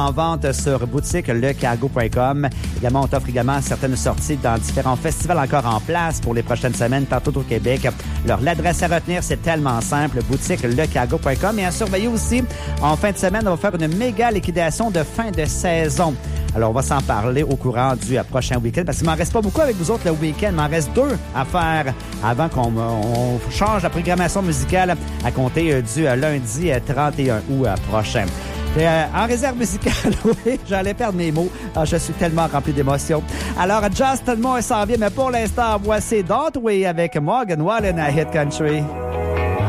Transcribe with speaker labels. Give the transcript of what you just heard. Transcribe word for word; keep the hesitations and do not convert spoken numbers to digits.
Speaker 1: en vente sur boutique le cargo point com. Également, on t'offre également certaines sorties dans différents festivals encore en place pour les prochaines semaines, partout au Québec. Alors, l'adresse à retenir, c'est tellement simple, boutique le cargo point com. Et à surveiller aussi, en fin de semaine, on va faire une méga liquidation de fin de saison. Alors, on va s'en parler au courant du prochain week-end parce qu'il m'en reste pas beaucoup avec vous autres le week-end. Il m'en reste deux à faire avant qu'on on change la programmation musicale à compter du lundi trente et un août prochain. Et, euh, en réserve musicale, oui, j'allais perdre mes mots. Ah, je suis tellement rempli d'émotions. Alors, Justin Moore s'en vient, mais pour l'instant, voici Don't We avec Morgan Wallen à Hit Country.